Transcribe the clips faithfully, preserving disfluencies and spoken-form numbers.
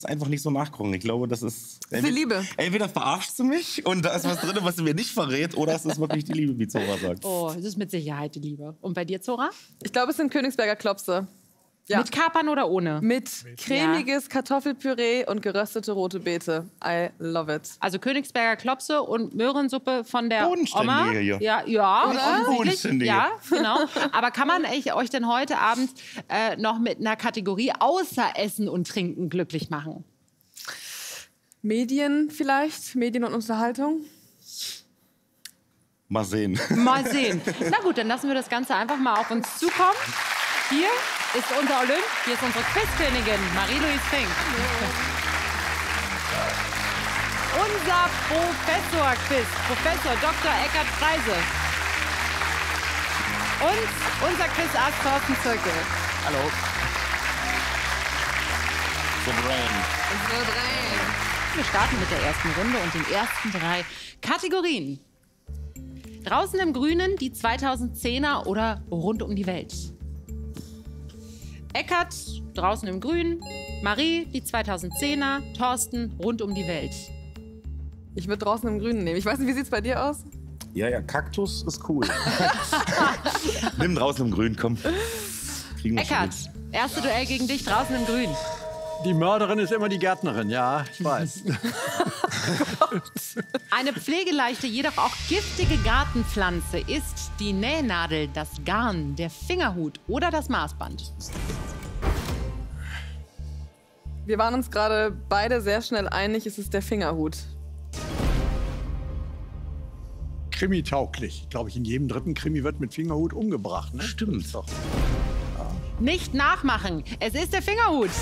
einfach nicht so nachgucken. Ich glaube, das ist... Das ist die Liebe. Entweder verarschst du mich und da ist was drin, was du mir nicht verrät, oder es ist wirklich die Liebe, wie Zora sagt. Oh, das ist mit Sicherheit die Liebe. Und bei dir, Zora? Ich glaube, es sind Königsberger Klopse. Ja. Mit Kapern oder ohne? Mit cremiges Kartoffelpüree und geröstete rote Beete. I love it. Also Königsberger Klopse und Möhrensuppe von der Bodenständige Oma. hier. Ja, ja, offensichtlich. Bodenständige. Ja, genau. Aber kann man euch, euch denn heute Abend äh, noch mit einer Kategorie außer Essen und Trinken glücklich machen? Medien vielleicht? Medien und Unterhaltung? Mal sehen. Mal sehen. Na gut, dann lassen wir das Ganze einfach mal auf uns zukommen. Hier ist unser Olymp, hier ist unsere Quizkönigin Marie-Louise Fink. Unser Professor-Quiz, Professor Doktor Eckhard Preise. Und unser Quizass Thorsten Zirkel. Hallo. The Brain. The Brain. Wir starten mit der ersten Runde und den ersten drei Kategorien. Draußen im Grünen die zweitausendzehner oder rund um die Welt. Eckhard, draußen im Grün. Marie, die zweitausendzehner. Thorsten, rund um die Welt. Ich würde draußen im Grünen nehmen. Ich weiß nicht, wie sieht es bei dir aus? Ja, ja, Kaktus ist cool. Nimm draußen im Grün, komm. Kriegen wir Eckhard, schon mit. erste Duell gegen dich draußen im Grün. Die Mörderin ist immer die Gärtnerin, ja, ich weiß. Eine pflegeleichte, jedoch auch giftige Gartenpflanze ist die Nähnadel, das Garn, der Fingerhut oder das Maßband. Wir waren uns gerade beide sehr schnell einig, es ist der Fingerhut. Krimi-tauglich. Glaube ich, in jedem dritten Krimi wird mit Fingerhut umgebracht. Ne? Stimmt. Doch. Nicht nachmachen, es ist der Fingerhut.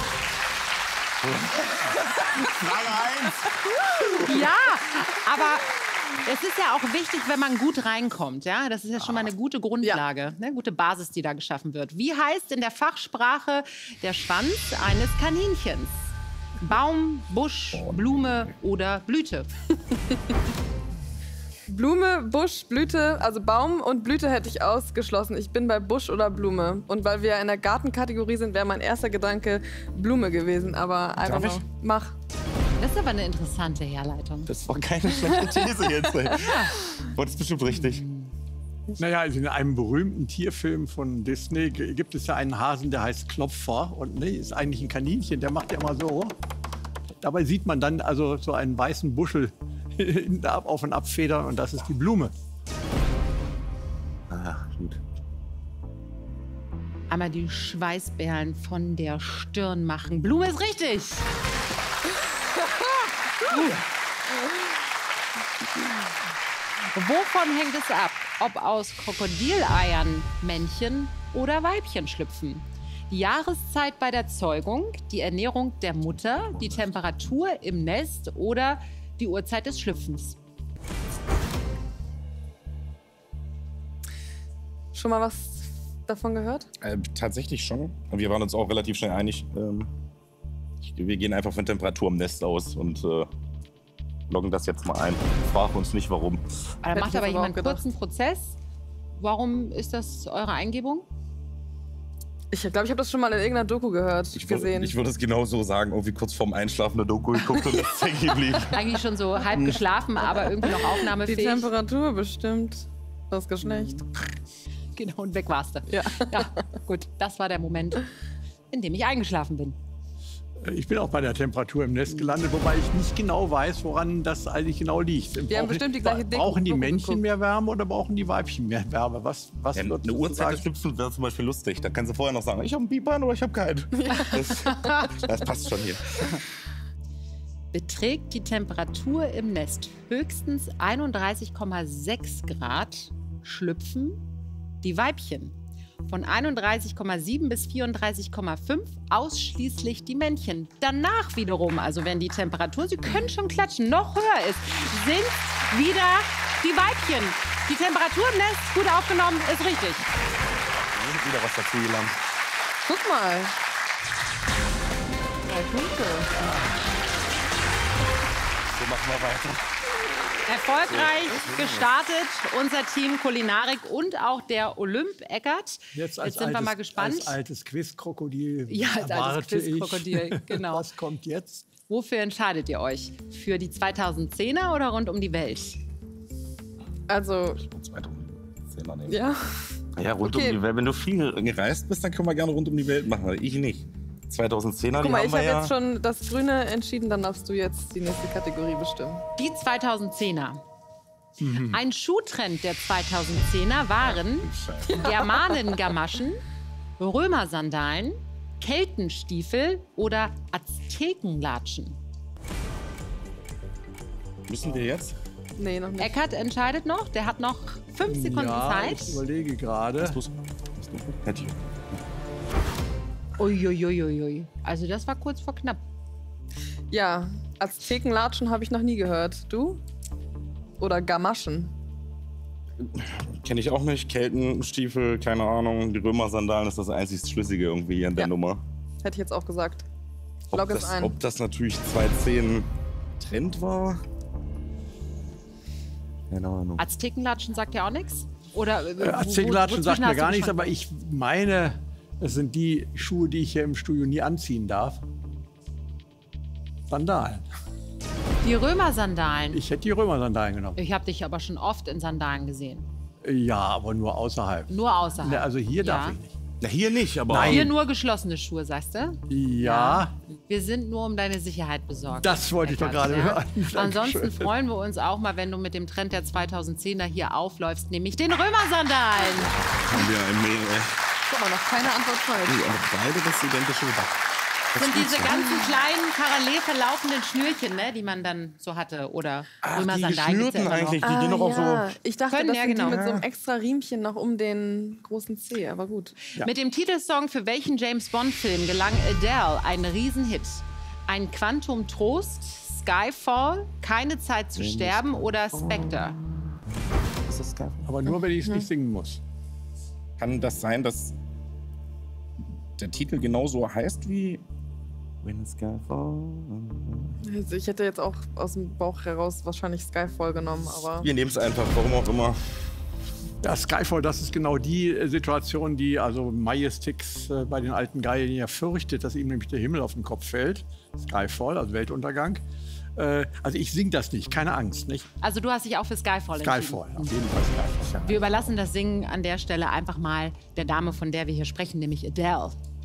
Frage eins. Ja, aber es ist ja auch wichtig, wenn man gut reinkommt. Ja? Das ist ja schon mal eine gute Grundlage, eine gute Basis, die da geschaffen wird. Wie heißt in der Fachsprache der Schwanz eines Kaninchens? Baum, Busch, Blume oder Blüte? Blume, Busch, Blüte, also Baum und Blüte hätte ich ausgeschlossen. Ich bin bei Busch oder Blume. Und weil wir in der Gartenkategorie sind, wäre mein erster Gedanke Blume gewesen. Aber einfach Darf noch, ich? mach. Das ist aber eine interessante Herleitung. Das war keine schlechte These jetzt. Ey. War das bestimmt richtig. Naja, also in einem berühmten Tierfilm von Disney g- gibt es ja einen Hasen, der heißt Klopfer. Und nee, ist eigentlich ein Kaninchen, der macht ja immer so. Dabei sieht man dann also so einen weißen Buschel auf und ab federn und das ist die Blume. Ah, gut. Einmal die Schweißperlen von der Stirn machen. Blume ist richtig. Wovon hängt es ab, ob aus Krokodileiern Männchen oder Weibchen schlüpfen? Die Jahreszeit bei der Zeugung, die Ernährung der Mutter, die Temperatur im Nest oder die Uhrzeit des Schlüpfens? Schon mal was davon gehört? Äh, tatsächlich schon. Und wir waren uns auch relativ schnell einig. Ähm, ich, wir gehen einfach von Temperatur im Nest aus und äh, loggen das jetzt mal ein. Frag uns nicht, warum. Da Hätte macht ich aber jetzt aber jemand auch gedacht. kurzen Prozess. Warum ist das eure Eingebung? Ich glaube, ich habe das schon mal in irgendeiner Doku gehört, Ich würde gesehen. ich würd es genau so sagen. Irgendwie kurz vorm Einschlafen eine Doku geguckt und ist hängen geblieben. Eigentlich schon so halb geschlafen, aber irgendwie noch Die aufnahmefähig. Temperatur bestimmt das Geschlecht. Genau, und weg warst du. Ja. Ja, gut, das war der Moment, in dem ich eingeschlafen bin. Ich bin auch bei der Temperatur im Nest gelandet, wobei ich nicht genau weiß, woran das eigentlich genau liegt. Wir haben bestimmt die gleiche Ding- Brauchen die Doku Männchen geguckt. mehr Wärme oder brauchen die Weibchen mehr Wärme? Was, was Ja, wird eine Uhrzeit sozusagen- des Schlüpfen wäre zum Beispiel lustig. Da kannst du vorher noch sagen, ich habe einen Biber oder ich habe keinen. Das, das passt schon hier. Beträgt die Temperatur im Nest höchstens einunddreißig Komma sechs Grad, schlüpfen die Weibchen. Von einunddreißig Komma sieben bis vierunddreißig Komma fünf ausschließlich die Männchen. Danach wiederum, also wenn die Temperatur, Sie können schon klatschen, noch höher ist, sind wieder die Weibchen. Die Temperatur im Nest, gut aufgenommen, ist richtig. Wieder was dazu gelernt. Guck mal. Drei Punkte. So machen wir weiter. Erfolgreich gestartet, unser Team Kulinarik und auch der Olymp Eckert. Jetzt, als Jetzt sind altes, wir mal gespannt. Als altes Quizkrokodil. Ja, als altes erwarte Quizkrokodil, ich. genau. Was kommt jetzt? Wofür entscheidet ihr euch? Für die zweitausendzehner oder rund um die Welt? Also, zweitausendzehner nehmen. ja. Ja, rund Okay. um die Welt. Wenn du viel gereist bist, dann können wir gerne rund um die Welt machen. Ich nicht. zweitausendzehner, Guck die mal, haben ich wir habe ja. jetzt schon das Grüne entschieden, dann darfst du jetzt die nächste Kategorie bestimmen. Die zweitausendzehner. Ein Schuhtrend der zweitausendzehner waren Germanen-Gamaschen, Römersandalen, Keltenstiefel oder Aztekenlatschen. Müssen wir jetzt? Nee, noch nicht. Eckert entscheidet noch. Der hat noch fünf Sekunden ja, Zeit. ich überlege gerade. Was los? Was los? Hätte ich. Uiuiuiui. Also das war kurz vor knapp. Ja, Aztekenlatschen habe ich noch nie gehört. Du? Oder Gamaschen? Kenne ich auch nicht. Keltenstiefel, keine Ahnung. Die Römersandalen ist das einzig Schlüssige irgendwie hier in der Ja. Nummer. Hätte ich jetzt auch gesagt. Ob Log es das, ein. ob das natürlich zweitausendzehn Trend war? Keine Ahnung. Aztekenlatschen sagt ja auch nichts? Oder äh, Äh, wo- Aztekenlatschen wo- sagt wozwischen mir hast du gar nichts, geschwankt? aber ich meine, es sind die Schuhe, die ich hier im Studio nie anziehen darf. Sandalen. Die Römersandalen. Ich hätte die Römersandalen genommen. Ich habe dich aber schon oft in Sandalen gesehen. Ja, aber nur außerhalb. Nur außerhalb. Ne, also hier darf Ja. ich nicht. Na, hier nicht, aber. Nein. Hier nur geschlossene Schuhe, sagst du? Ja, Wir sind nur um deine Sicherheit besorgt. das wollte ich doch Eckart, gerade ja? hören. Ansonsten Dankeschön. freuen wir uns auch mal, wenn du mit dem Trend der zweitausendzehner hier aufläufst, nämlich den Römersandalen. Haben wir ein Mail, ey. Guck mal, noch keine Antwort falsch. Nee, aber beide das identische Dach. Das sind diese ganzen kleinen, parallel verlaufenden Schnürchen, ne, die man dann so hatte. Oder Ach, die Römersandalen gibt's ja geschnürten immer noch. eigentlich, die gehen doch auch ja. so. Ich dachte, Können, das ja, sind genau. die mit so einem extra Riemchen noch um den großen Zeh, aber gut. Mit dem Titelsong für welchen James-Bond-Film gelang Adele ein Riesenhit? Ein Quantum Trost, Skyfall, Keine Zeit zu sterben oder Spectre? Ist das geil? Aber nur, wenn ich es nicht singen muss. Kann das sein, dass der Titel genauso heißt wie When the Sky Falls? Also ich hätte jetzt auch aus dem Bauch heraus wahrscheinlich Skyfall genommen, aber Wir nehmen es einfach, warum auch immer. Ja, Skyfall, das ist genau die äh, Situation, die also Majestix äh, bei den alten Geilen ja fürchtet, dass ihm nämlich der Himmel auf den Kopf fällt. Skyfall, also Weltuntergang. Äh, also ich sing das nicht, keine Angst, nicht? Also du hast dich auch für Skyfall entschieden. Skyfall, auf jeden Fall Skyfall. Wir überlassen das Singen an der Stelle einfach mal der Dame, von der wir hier sprechen, nämlich Adele.